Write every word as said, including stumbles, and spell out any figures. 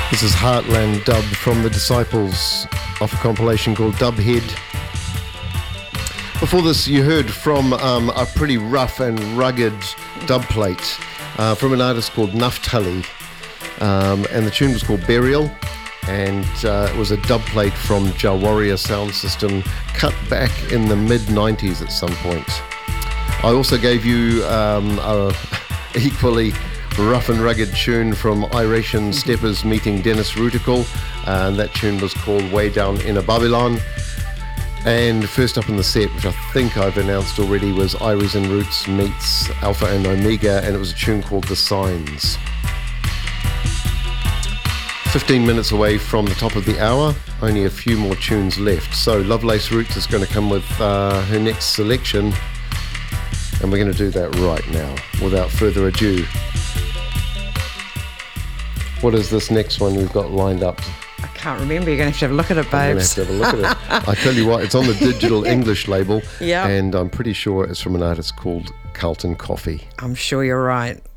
This is Heartland Dub from the Disciples off a compilation called Dubhead. Before this, you heard from um, a pretty rough and rugged dub plate uh, from an artist called Naftali, um, and the tune was called Burial, and uh, it was a dub plate from Jawaria Sound System, cut back in the mid nineties at some point. I also gave you um, a equally rough and rugged tune from Iratian Steppers meeting Dennis Rutical, and that tune was called Way Down in a Babylon. And first up in the set, which I think I've announced already, was Iris and Roots meets Alpha and Omega, and it was a tune called The Signs. fifteen minutes away from the top of the hour, only a few more tunes left. So Lovelace Roots is going to come with uh, her next selection, and we're going to do that right now, without further ado. What is this next one we've got lined up? I can't remember. You're going to have to have a look at it, babes. I'm going to have to have a look at it. I tell you what, it's on the digital English label, yeah, and I'm pretty sure it's from an artist called Carlton Coffey. I'm sure you're right.